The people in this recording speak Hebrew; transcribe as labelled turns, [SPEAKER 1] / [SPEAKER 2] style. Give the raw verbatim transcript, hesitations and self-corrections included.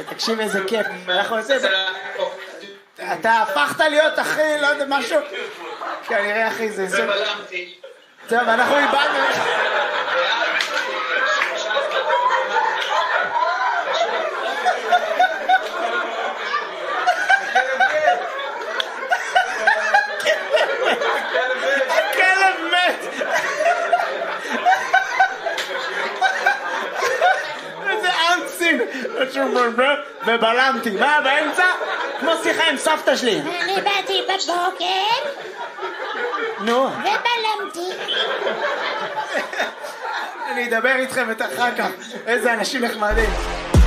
[SPEAKER 1] תקשיב איזה כיף. אנחנו עושים... אתה הפכת להיות אחי, לא יודע, משהו... כנראה אחי זה...
[SPEAKER 2] ובלמתי.
[SPEAKER 1] טוב, אנחנו איבדנו... הכלב מת! איזה אנסים! ובלמתי, מה באמצע? כמו שיחה עם סבתא שלי.
[SPEAKER 3] אני באתי בבוקר
[SPEAKER 1] נו.
[SPEAKER 3] ובלמתי.
[SPEAKER 1] אני אדבר איתכם את אחר כך. איזה אנשים נחמדים.